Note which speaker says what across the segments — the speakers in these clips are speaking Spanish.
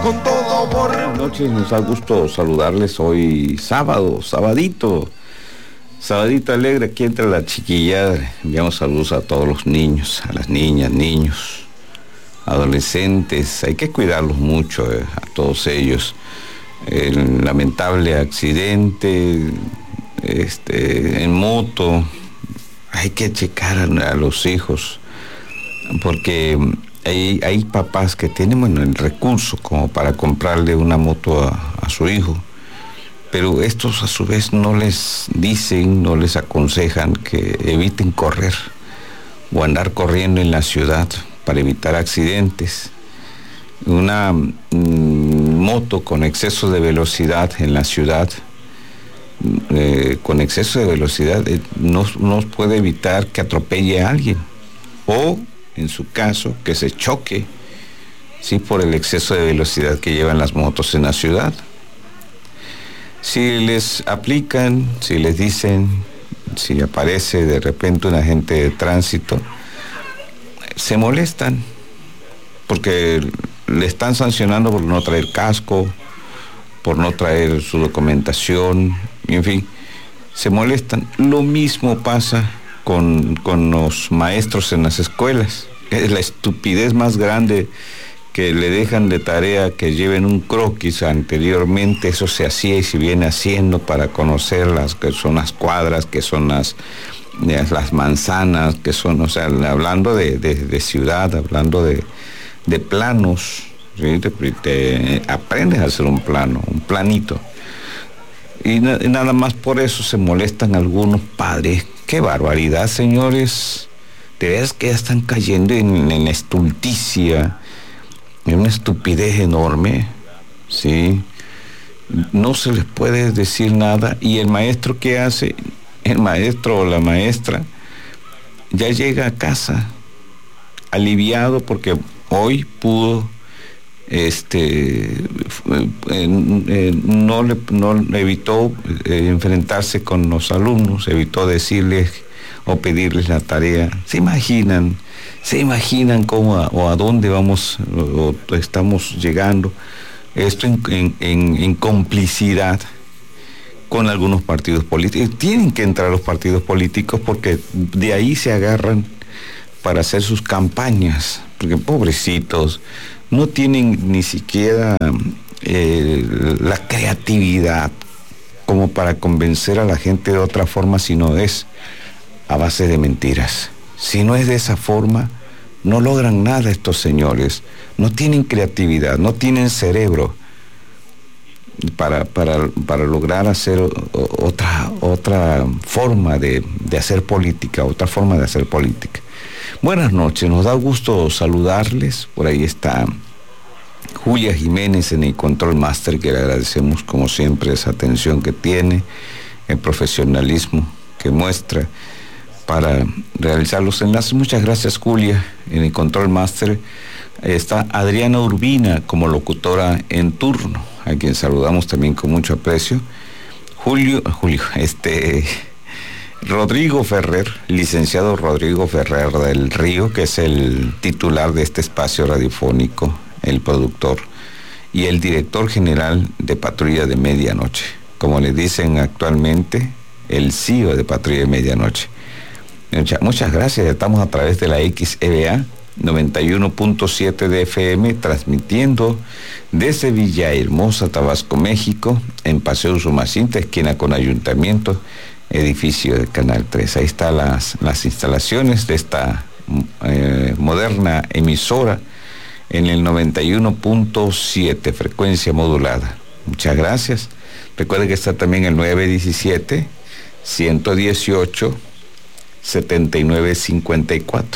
Speaker 1: con todo por...
Speaker 2: Buenas noches, nos da gusto saludarles hoy sábado, sabadito alegre, aquí entre la chiquillada. Enviamos saludos a todos los niños, a las niñas, niños, adolescentes. Hay que cuidarlos mucho, a todos ellos. El lamentable accidente en moto, hay que checar a los hijos, porque hay papás que tienen el recurso como para comprarle una moto a su hijo, pero estos a su vez no les dicen, no les aconsejan que eviten correr o andar corriendo en la ciudad para evitar accidentes. Una moto con exceso de velocidad en la ciudad, con exceso de velocidad, no puede evitar que atropelle a alguien, o en su caso que se choque, sí, por el exceso de velocidad que llevan las motos en la ciudad. Si les aplican, si les dicen, si aparece de repente un agente de tránsito, se molestan porque le están sancionando por no traer casco, por no traer su documentación, en fin, se molestan. Lo mismo pasa con los maestros en las escuelas. Es la estupidez más grande que le dejan de tarea que lleven un croquis. Anteriormente eso se hacía y se viene haciendo para conocer las que son las cuadras, que son las manzanas, que son, o sea, hablando de ciudad, hablando de planos, ¿sí? Aprendes a hacer un plano, un planito. Y nada más por eso se molestan algunos padres. ¡Qué barbaridad, señores! De veras que ya están cayendo en estulticia, en una estupidez enorme, ¿sí? No se les puede decir nada. ¿Y el maestro qué hace? El maestro o la maestra ya llega a casa aliviado porque hoy pudo no evitó enfrentarse con los alumnos, evitó decirles o pedirles la tarea. ¿Se imaginan cómo o a dónde vamos o estamos llegando? Esto en complicidad con algunos partidos políticos. Tienen que entrar los partidos políticos porque de ahí se agarran para hacer sus campañas, porque pobrecitos, no tienen ni siquiera la creatividad como para convencer a la gente de otra forma, si no es a base de mentiras. Si no es de esa forma, no logran nada estos señores. No tienen creatividad, no tienen cerebro para lograr hacer otra forma de hacer política, otra forma de hacer política. Buenas noches, nos da gusto saludarles. Por ahí está Julia Jiménez en el Control Master, que le agradecemos como siempre esa atención que tiene, el profesionalismo que muestra para realizar los enlaces. Muchas gracias, Julia. En el Control Master está Adriana Urbina como locutora en turno, a quien saludamos también con mucho aprecio. Rodrigo Ferrer, licenciado Rodrigo Ferrer del Río, que es el titular de este espacio radiofónico, el productor y el director general de Patrulla de Medianoche, como le dicen actualmente, el CEO de Patrulla de Medianoche. Muchas gracias. Estamos a través de la XEBA 91.7 de FM, transmitiendo desde Villahermosa, Tabasco, México, en Paseo Usumacinta, esquina con Ayuntamiento, edificio de Canal 3. Ahí están las instalaciones de esta moderna emisora en el 91.7, frecuencia modulada. Muchas gracias. Recuerden que está también el 917-118-7954.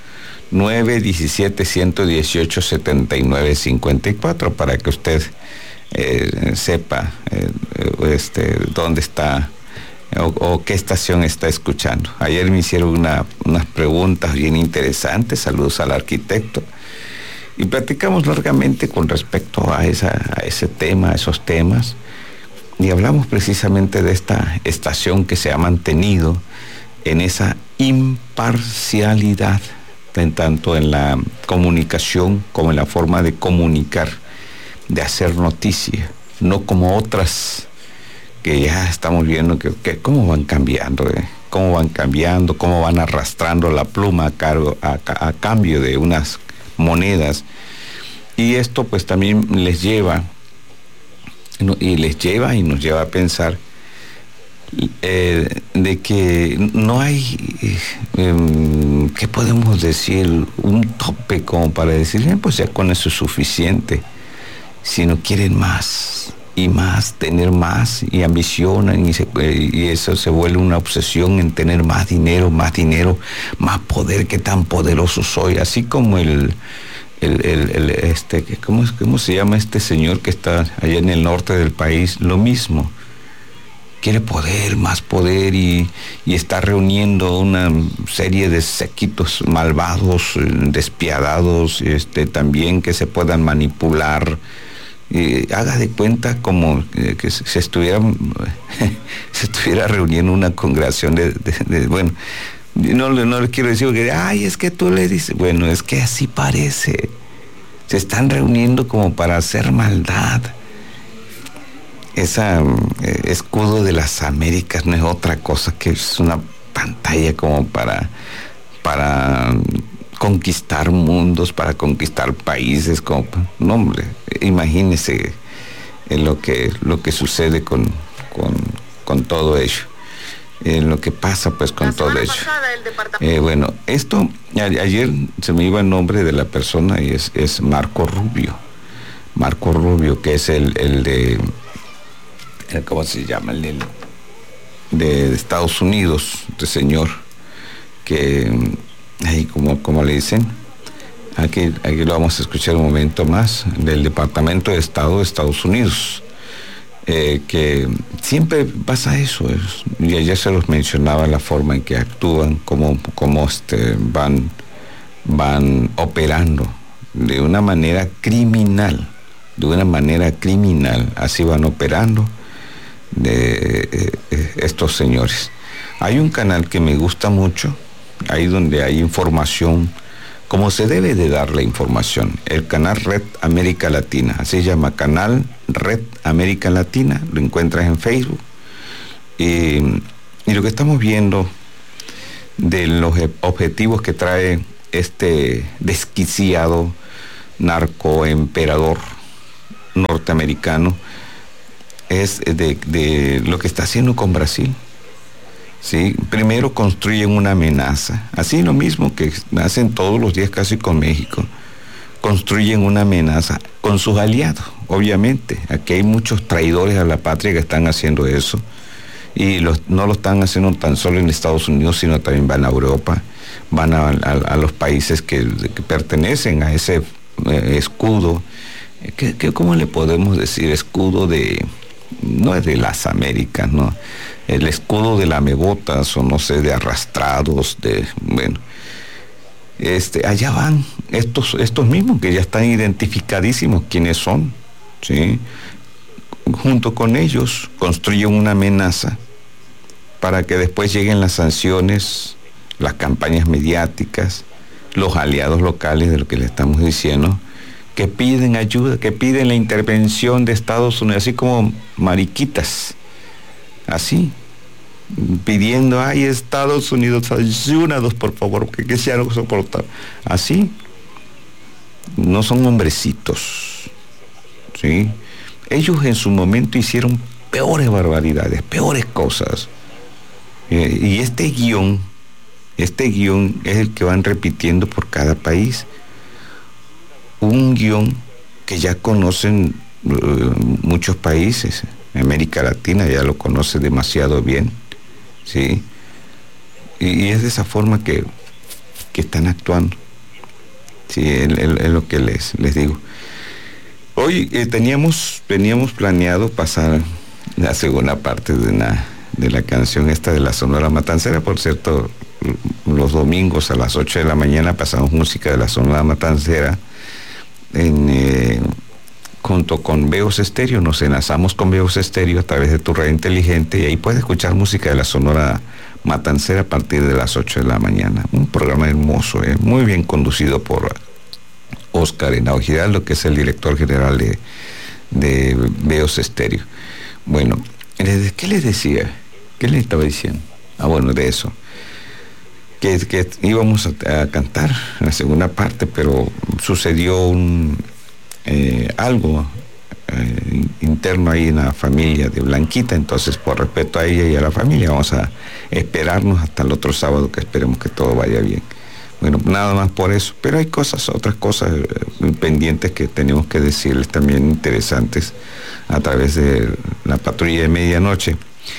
Speaker 2: 917-118-7954, para que usted sepa dónde está o qué estación está escuchando. Ayer me hicieron unas preguntas bien interesantes, saludos al arquitecto, y platicamos largamente con respecto a ese tema, a esos temas, y hablamos precisamente de esta estación que se ha mantenido en esa imparcialidad, tanto en la comunicación como en la forma de comunicar de hacer noticia, no como otras que ya estamos viendo que cómo van cambiando, cómo van arrastrando la pluma a cambio de unas monedas. Y esto pues también les lleva y nos lleva a pensar de que no hay, ¿qué podemos decir? Un tope como para decir, pues ya con eso es suficiente, sino quieren más y más, tener más, y ambicionan, y eso se vuelve una obsesión en tener más dinero, más poder. Qué tan poderoso soy, así como ¿cómo se llama este señor que está allá en el norte del país? Lo mismo, quiere poder, más poder, y está reuniendo una serie de séquitos malvados, despiadados, también que se puedan manipular. Haga de cuenta como que se estuviera reuniendo una congregación de bueno, no le quiero decir que, ay, es que tú le dices, bueno, es que así parece, se están reuniendo como para hacer maldad. Esa escudo de las Américas no es otra cosa que es una pantalla como para conquistar mundos, para conquistar países, no, hombre, imagínese lo que sucede con todo ello, lo que pasa pues con todo ello. Bueno, esto, ayer se me iba el nombre de la persona, y es Marco Rubio, que es el de, ¿cómo se llama? El de Estados Unidos, este señor, que ahí como le dicen, aquí lo vamos a escuchar un momento más, del Departamento de Estado de Estados Unidos, que siempre pasa eso, y ayer se los mencionaba, la forma en que actúan, cómo van operando de una manera criminal, así van operando de estos señores. Hay un canal que me gusta mucho, ahí donde hay información, como se debe de dar la información, el canal Red América Latina, así se llama, canal Red América Latina, lo encuentras en Facebook, y lo que estamos viendo de los objetivos que trae este desquiciado narcoemperador norteamericano es de lo que está haciendo con Brasil. Sí, primero construyen una amenaza, así lo mismo que hacen todos los días casi con México, construyen una amenaza con sus aliados, obviamente. Aquí hay muchos traidores a la patria que están haciendo eso, y no lo están haciendo tan solo en Estados Unidos, sino también van a Europa, van a los países que pertenecen a ese escudo, ¿cómo le podemos decir? Escudo no es de las Américas, ¿no? El escudo de lamebotas, o no sé, de arrastrados, bueno. Allá van estos mismos que ya están identificadísimos quiénes son, ¿sí? Junto con ellos construyen una amenaza para que después lleguen las sanciones, las campañas mediáticas, los aliados locales de lo que le estamos diciendo, que piden ayuda, que piden la intervención de Estados Unidos, así como mariquitas, así, pidiendo, ay, Estados Unidos, ayúdanos por favor, que sea no soportar, así. No son hombrecitos, ¿sí? Ellos en su momento hicieron peores barbaridades, peores cosas, y este guión es el que van repitiendo por cada país, un guión que ya conocen muchos países. América Latina ya lo conoce demasiado bien, ¿sí? Y es de esa forma que están actuando, sí, es lo que les digo. Hoy teníamos planeado pasar la segunda parte de la canción esta de la Sonora Matancera. Por cierto, los domingos a las 8 de la mañana pasamos música de la Sonora Matancera junto con Veos Estéreo. Nos enlazamos con Veos Estéreo a través de tu radio inteligente, y ahí puedes escuchar música de la Sonora Matancera a partir de las 8 de la mañana. Un programa hermoso, muy bien conducido por Óscar Henao Giraldo, que es el director general de Veos Estéreo. Bueno, ¿qué les decía? ¿Qué les estaba diciendo? Bueno, de eso. Que íbamos a cantar en la segunda parte, pero sucedió algo interno ahí en la familia de Blanquita, entonces por respeto a ella y a la familia vamos a esperarnos hasta el otro sábado, que esperemos que todo vaya bien. Bueno, nada más por eso, pero hay otras cosas pendientes que tenemos que decirles también interesantes a través de la patrulla de medianoche.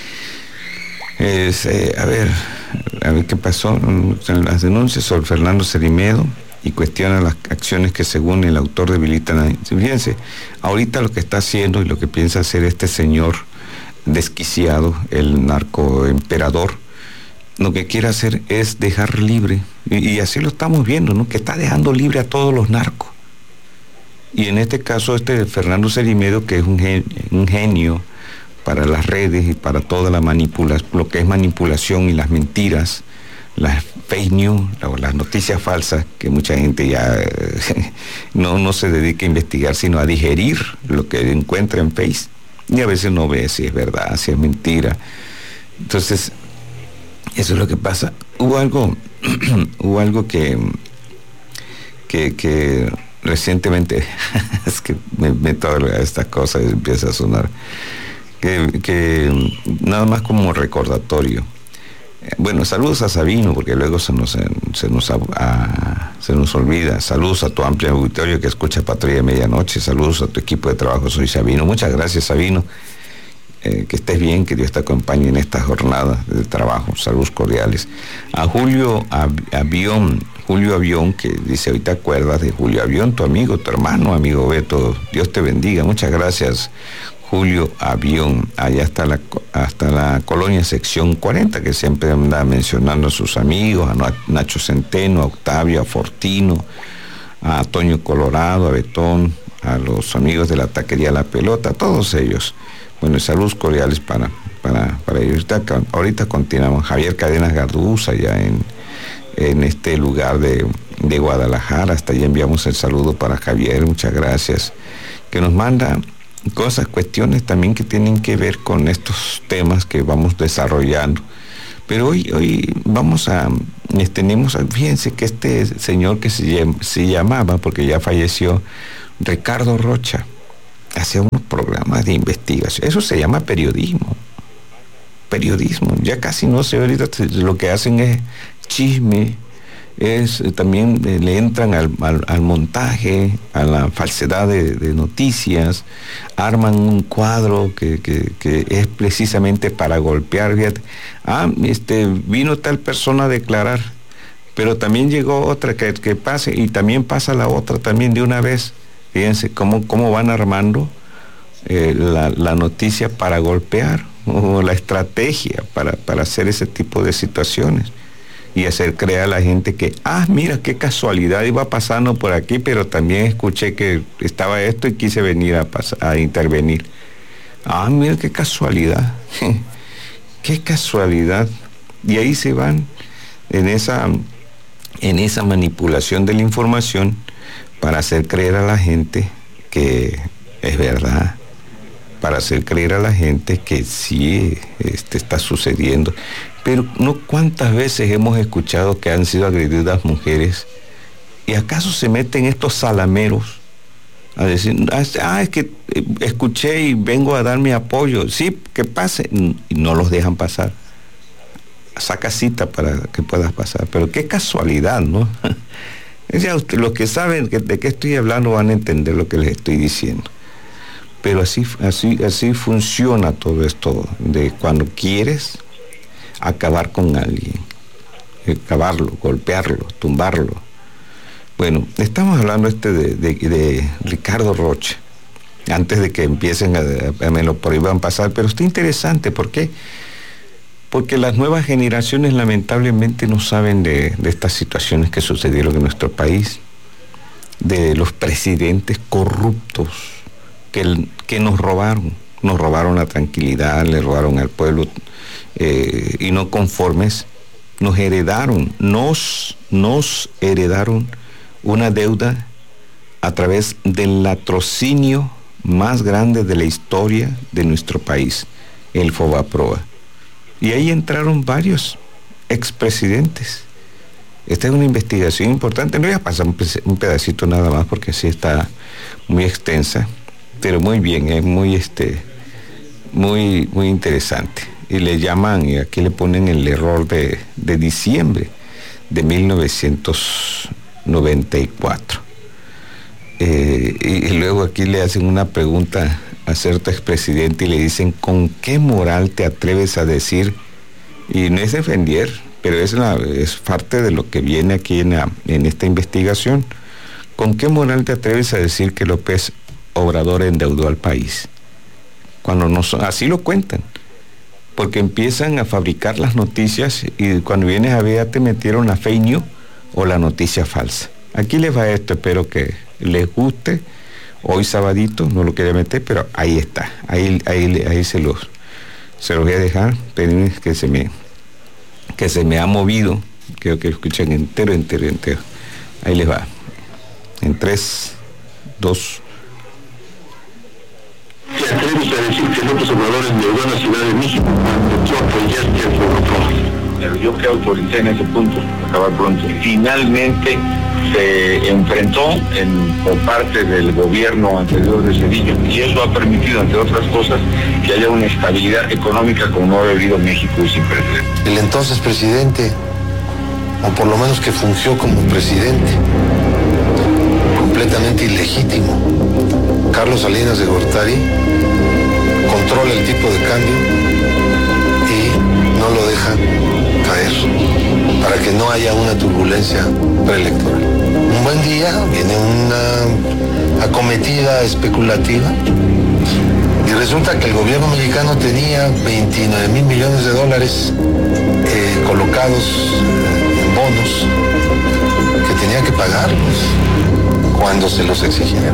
Speaker 2: A ver qué pasó en las denuncias sobre Fernando Cerimedo y cuestiona las acciones que según el autor debilitan. Fíjense, ahorita lo que está haciendo y lo que piensa hacer este señor desquiciado, el narcoemperador, lo que quiere hacer es dejar libre, y así lo estamos viendo, ¿no? Que está dejando libre a todos los narcos. Y en este caso Fernando Cerimedo, que es un genio para las redes y para toda la manipulación, lo que es manipulación y las mentiras, las fake news, las noticias falsas, que mucha gente ya no se dedica a investigar, sino a digerir lo que encuentra en Face, y a veces no ve si es verdad, si es mentira. Entonces, eso es lo que pasa. Hubo algo que recientemente, es que me meto a estas cosas y empieza a sonar, que nada más como recordatorio. Bueno, saludos a Sabino, porque luego se nos olvida. Saludos a tu amplio auditorio que escucha Patrulla de Medianoche. Saludos a tu equipo de trabajo. Soy Sabino. Muchas gracias, Sabino. Que estés bien, que Dios te acompañe en esta jornada de trabajo. Saludos cordiales. A Julio Avión, que dice: hoy te acuerdas de Julio Avión, tu amigo, tu hermano, amigo Beto. Dios te bendiga. Muchas gracias, Julio Avión, allá hasta la colonia sección 40, que siempre anda mencionando a sus amigos, a Nacho Centeno, a Octavio, a Fortino, a Toño Colorado, a Betón, a los amigos de la taquería La Pelota, a todos ellos. Bueno, saludos cordiales para ellos. Ahorita continuamos. Javier Cadenas Garduza, allá en este lugar de Guadalajara, hasta allí enviamos el saludo para Javier, muchas gracias, que nos manda cuestiones también que tienen que ver con estos temas que vamos desarrollando. Pero hoy fíjense que este señor que se llamaba, porque ya falleció, Ricardo Rocha, hacía unos programas de investigación. Eso se llama periodismo. Ya casi no sé, ahorita lo que hacen es chisme, también le entran al montaje, a la falsedad de noticias, arman un cuadro que es precisamente para golpear. Fíjate, vino tal persona a declarar, pero también llegó otra que pase, y también pasa la otra también de una vez. Fíjense cómo van armando la noticia para golpear, o la estrategia para hacer ese tipo de situaciones y hacer creer a la gente que, mira qué casualidad, iba pasando por aquí, pero también escuché que estaba esto y quise venir a intervenir. Mira qué casualidad, qué casualidad. Y ahí se van en esa manipulación de la información para hacer creer a la gente que es verdad, para hacer creer a la gente que sí está sucediendo. Pero no, ¿cuántas veces hemos escuchado que han sido agredidas mujeres? ¿Y acaso se meten estos salameros a decir, es que escuché y vengo a dar mi apoyo? Sí, que pase. Y no los dejan pasar. Saca cita para que puedas pasar. Pero qué casualidad, ¿no? Ya los que saben de qué estoy hablando van a entender lo que les estoy diciendo. Pero así funciona todo esto, de cuando quieres acabar con alguien, acabarlo, golpearlo, tumbarlo. Bueno, estamos hablando de Ricardo Rocha, antes de que empiecen por ahí van a pasar, pero está interesante. ¿Por qué? Porque las nuevas generaciones lamentablemente no saben de estas situaciones que sucedieron en nuestro país, de los presidentes corruptos que nos robaron la tranquilidad, le robaron al pueblo, y no conformes, nos heredaron una deuda a través del latrocinio más grande de la historia de nuestro país, el Fobaproa. Y ahí entraron varios expresidentes. Esta es una investigación importante. No voy a pasar un pedacito nada más porque sí está muy extensa, pero muy bien, es muy interesante. Y le llaman, y aquí le ponen el error de diciembre de 1994. Y luego aquí le hacen una pregunta a cierto expresidente y le dicen: ¿con qué moral te atreves a decir? Y no es defender, pero es parte de lo que viene aquí en esta investigación. ¿Con qué moral te atreves a decir que López Obrador endeudó al país? Cuando no son, así lo cuentan, porque empiezan a fabricar las noticias y cuando vienes a ver ya te metieron la fake news o la noticia falsa. Aquí les va esto, espero que les guste. Hoy sabadito, no lo quería meter, pero ahí está, ahí se los voy a dejar. Pero que se me ha movido, quiero que lo escuchen entero. Ahí les va, en 3, 2.
Speaker 1: ¿Te atreves a decir que López Obrador endeudó a la Ciudad de México cuando tú apoyaste al Fobaproa?
Speaker 3: Pero yo que autoricé en ese punto, acabar pronto. Finalmente se enfrentó por parte del gobierno anterior de Cedillo, y eso ha permitido, entre otras cosas, que haya una estabilidad económica como no ha vivido México y sin precedentes.
Speaker 1: El entonces presidente, o por lo menos que fungió como presidente, completamente ilegítimo, Carlos Salinas de Gortari, controla el tipo de cambio y no lo deja caer para que no haya una turbulencia preelectoral. Un buen día viene una acometida especulativa y resulta que el gobierno mexicano tenía 29,000 millones de dólares colocados en bonos que tenía que pagarlos cuando se los exigiera.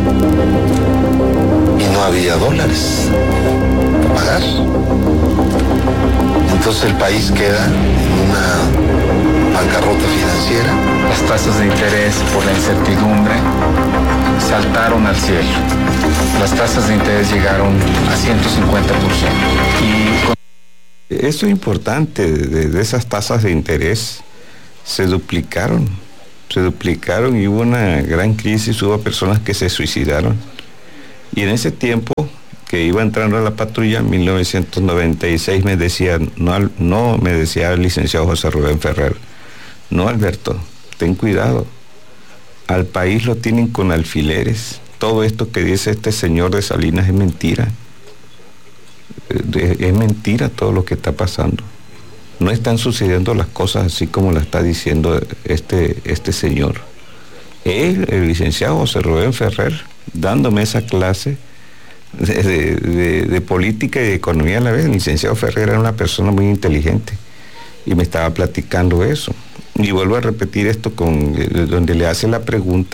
Speaker 1: Y no había dólares para pagar. Entonces el país queda en una bancarrota financiera.
Speaker 4: Las tasas de interés por la incertidumbre saltaron al cielo. Las tasas de interés llegaron a 150%.
Speaker 2: Esto es importante, de esas tasas de interés se duplicaron y hubo una gran crisis, hubo personas que se suicidaron. Y en ese tiempo que iba entrando a la patrulla, en 1996, me decía el licenciado José Rubén Ferrer: no, Alberto, ten cuidado, al país lo tienen con alfileres, todo esto que dice este señor de Salinas es mentira, es mentira todo lo que está pasando. No están sucediendo las cosas así como la está diciendo este señor. El licenciado José Rubén Ferrer, dándome esa clase de política y de economía a la vez. El licenciado Ferrer era una persona muy inteligente y me estaba platicando eso. Y vuelvo a repetir esto donde le hacen la pregunta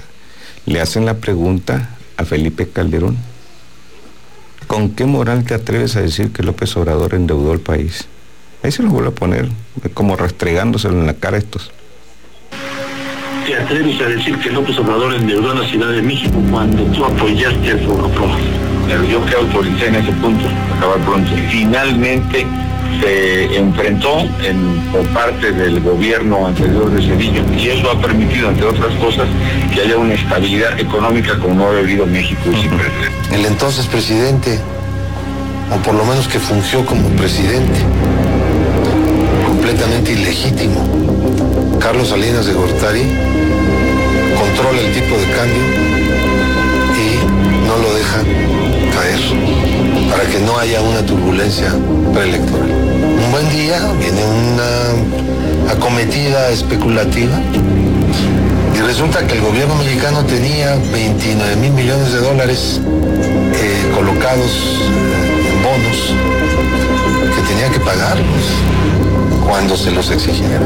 Speaker 2: a Felipe Calderón: ¿con qué moral te atreves a decir que López Obrador endeudó al país? Ahí se lo vuelvo a poner, como restregándoselo en la cara a estos.
Speaker 1: ¿Te atreves a decir que López Obrador endeudó a la Ciudad de México cuando tú apoyaste al Fobaproa?
Speaker 3: Pero yo que autoricé en ese punto, acabar pronto. Finalmente se enfrentó por parte del gobierno anterior de Cedillo, y eso ha permitido, entre otras cosas, que haya una estabilidad económica como no ha vivido México y sin precedentes.
Speaker 1: El entonces presidente, o por lo menos que fungió como presidente, completamente ilegítimo, Carlos Salinas de Gortari, controla el tipo de cambio y no lo deja caer para que no haya una turbulencia preelectoral. Un buen día viene una acometida especulativa y resulta que el gobierno mexicano tenía 29,000 millones de dólares colocados en bonos que tenía que pagarlos cuando se los exigiera.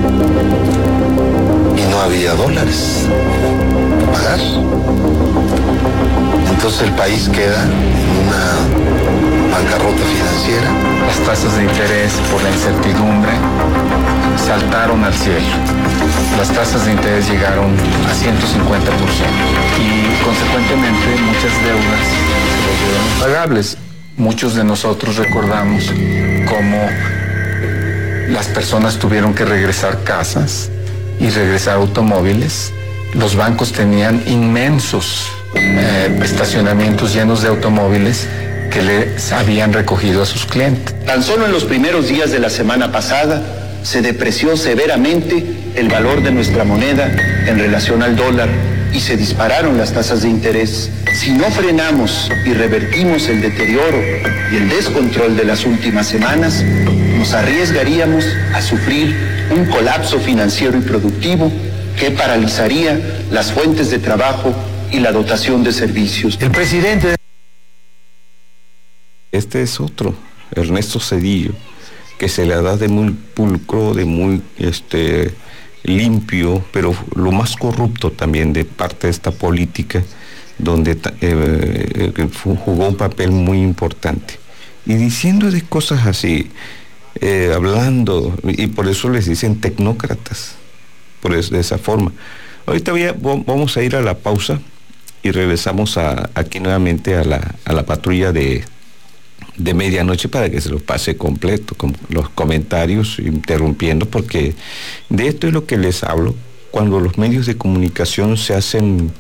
Speaker 1: Y no había dólares para pagar. Entonces el país queda en una bancarrota financiera.
Speaker 4: Las tasas de interés por la incertidumbre saltaron al cielo. Las tasas de interés llegaron a 150% y consecuentemente muchas deudas se volvieron impagables. Muchos de nosotros recordamos cómo las personas tuvieron que regresar casas y regresar automóviles. Los bancos tenían inmensos estacionamientos llenos de automóviles que les habían recogido a sus clientes.
Speaker 5: Tan solo en los primeros días de la semana pasada se depreció severamente el valor de nuestra moneda en relación al dólar y se dispararon las tasas de interés. Si no frenamos y revertimos el deterioro y el descontrol de las últimas semanas, nos arriesgaríamos a sufrir un colapso financiero y productivo que paralizaría las fuentes de trabajo y la dotación de servicios.
Speaker 1: El presidente...
Speaker 2: Este es otro, Ernesto Zedillo, que se le da de muy pulcro, de muy limpio, pero lo más corrupto también de parte de esta política, donde jugó un papel muy importante. Y diciendo de cosas así, hablando, y por eso les dicen tecnócratas, por eso, de esa forma. Ahorita vamos a ir a la pausa y regresamos aquí nuevamente a la patrulla de medianoche para que se lo pase completo, con los comentarios, interrumpiendo, porque de esto es lo que les hablo, cuando los medios de comunicación se hacen,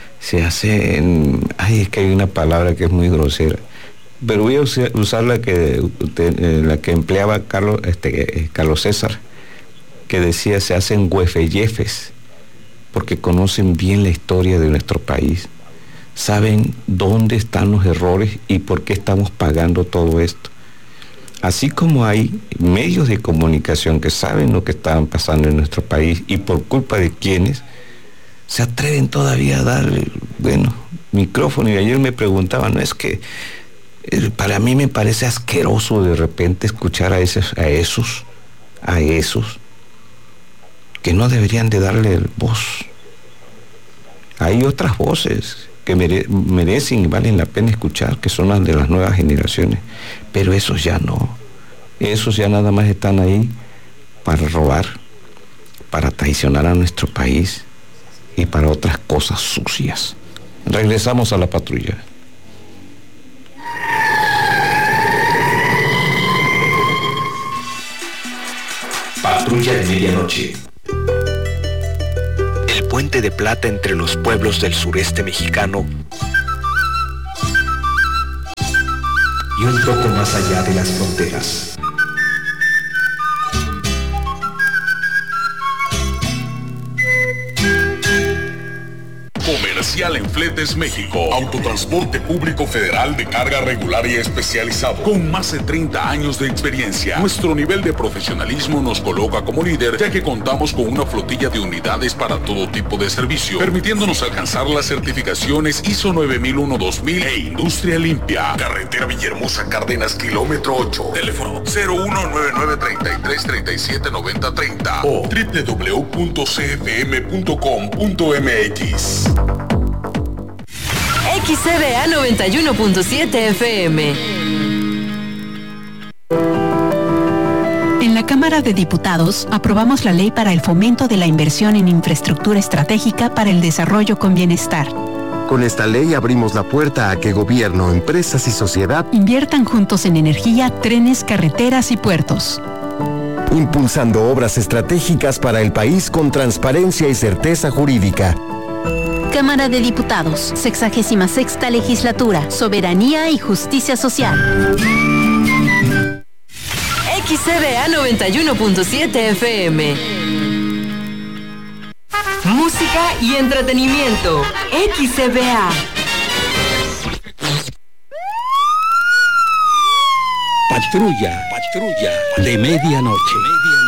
Speaker 2: ay, es que hay una palabra que es muy grosera, pero voy a usar la que empleaba Carlos César, que decía, se hacen huefeyefes, porque conocen bien la historia de nuestro país, saben dónde están los errores y por qué estamos pagando todo esto. Así como hay medios de comunicación que saben lo que está pasando en nuestro país y por culpa de quienes se atreven todavía a dar, micrófono. Y ayer me preguntaban, no es que para mí me parece asqueroso de repente escuchar a esos que no deberían de darle voz. Hay otras voces que merecen y valen la pena escuchar, que son las de las nuevas generaciones, pero esos ya no, esos ya nada más están ahí para robar, para traicionar a nuestro país y para otras cosas sucias. Regresamos a la patrulla.
Speaker 6: Patrulla de medianoche. El puente de plata entre los pueblos del sureste mexicano y un poco más allá de las fronteras.
Speaker 7: Comercial en Fletes México. Autotransporte público federal de carga regular y especializado. Con más de 30 años de experiencia, nuestro nivel de profesionalismo nos coloca como líder, ya que contamos con una flotilla de unidades para todo tipo de servicio, permitiéndonos alcanzar las certificaciones ISO 9001-2000 e Industria Limpia. Carretera Villahermosa Cárdenas, kilómetro 8. Teléfono 01-993-379030 o www.cfm.com.mx.
Speaker 8: XCBA 91.7 FM.
Speaker 9: En la Cámara de Diputados aprobamos la ley para el fomento de la inversión en infraestructura estratégica para el desarrollo con bienestar.
Speaker 10: Con esta ley abrimos la puerta a que gobierno, empresas y sociedad
Speaker 9: inviertan juntos en energía, trenes, carreteras y puertos.
Speaker 10: Impulsando obras estratégicas para el país con transparencia y certeza jurídica.
Speaker 11: Cámara de Diputados, 66ª Legislatura, Soberanía y Justicia Social.
Speaker 8: XCBA 91.7 FM. Música y entretenimiento. XCBA.
Speaker 6: Patrulla de medianoche.